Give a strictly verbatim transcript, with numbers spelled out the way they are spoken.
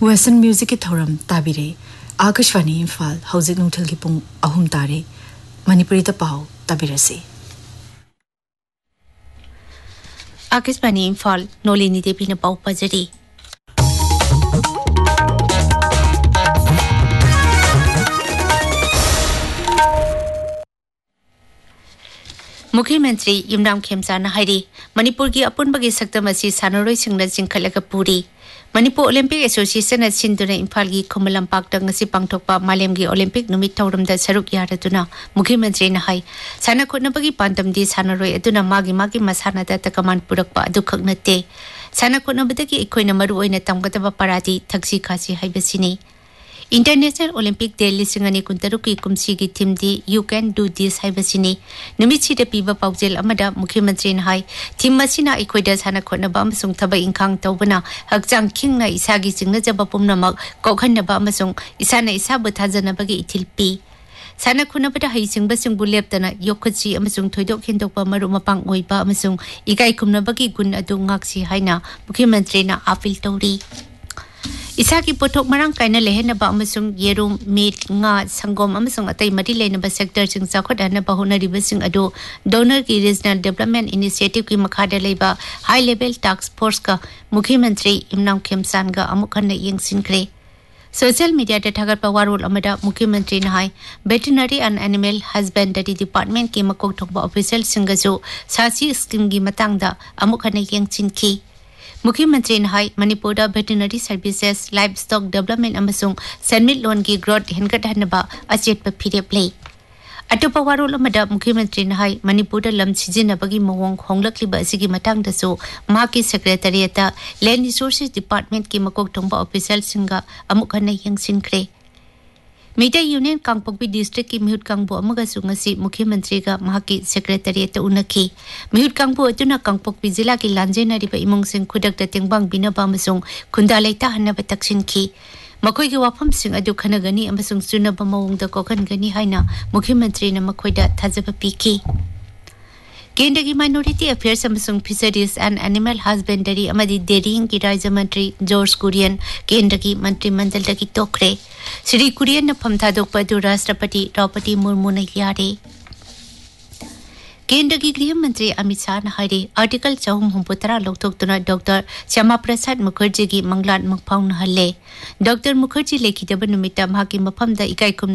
Western Music ki thoram tabire Akashwani Imphal hauzik nungthal ki pung ahum tare Manipuri ta pau tabirase Akashwani Imphal Nolini Devi na pau pajari मुख्यमंत्री युमनाम खेमचाना हाइरी मणिपुर की अपुनबगी सक्तम असि सानरोय सिंगना जिंखलगा Puri Manipur Olympic association सिंधुना Imphal की खुमलंपाक ngasi pangthokpa malemgi olympic numit thauramda saruk yaraduna मुख्यमंत्री na hai sana khotnabagi pandamdi sanaroi aduna magi magi masana da takaman purakpa adu khaknate sana khotnabadagi ikoina maru oina tamgataba parati thagsi khasi haibasini International Olympic Day lisingani kuntaru ki kumsi ki theme di You Can Do This haibasini numitsi da piba paujel amada mukhyamantri na hai theme masina ikoida sana khotna ba amasung thaba ingkhang tawbana hakchang khingna isagi singna jaba pumnamak kokhanna ba amasung isana isa buthajana bagi ithilpi sana khuna bada haising basung buleptana yokhachi amasung thoidok hindokpa maru mapang oiba amasung ikai khumna bagi gun adu ngaksi haina mukhyamantri na appeal tawri Isa ki pothok marang kaina lehena ba amasung yerum meat nga sangom amasung atai mari lena ba sector sing sakhodana ba honari basing ado donor ki regional development initiative ki makhada leiba high level task force ka mukhyamantri imnam khemsan ga amukhanna yengsinkre social media da thagar pa warol amada mukhyamantri na hai veterinary and animal husbandry department ki makok thokba official singa jo sasi scheme gi matangda amukhanna yengsinki मुख्यमंत्री ने high Manipur दा veterinary services livestock development अमसुंग सनमिट loan की growth हेनगटहनबा अचेत प फिरेप ले अटोपा वारोल अमदा मुख्यमंत्री ने high Manipur दा लम सिजिनबगी मवोंग होंगलक्लिबा असिगी मतंग दसो माकी सेक्रेटरीट लैंड रिसोर्सेज डिपार्टमेंट की मकोक थोंबा ऑफिशियल सिंगा अमुखन यंगसिनख्रे Media Union Kangpokpi District ki Mihut Kangbo amaga sungasi Mukhyamantri ga mahaki Secretariat unaki Mihut Kangbo atuna Kangpokpi Zilla ki lanjena riba imong sing khudak da tengbang binaba amasung khundalai ta hanna bataksin ki makhoi gi wafam sing adu khanagani amasung sunaba mawong da kokhan gani haina Mukhyamantri na makhoi da thajaba piki Kendra ki Minority Affairs amasung Fisheries and Animal Husbandry amadi Dairy ki Rajya Mantri George Kurian Kendra ki Mantri Mandal da ki tokre Shri Kurian na phamtha dokpa du Rashtrapati Draupadi Murmu na yare Kendra ki Griha Mantri Amit Shah na haire article chahum humputara lokthok tuna Doctor Syama Prasad Mukherjee ki manglan mangphang na halle Doctor Mukherjee lekhi daba numita mahaki mafam da ikai kum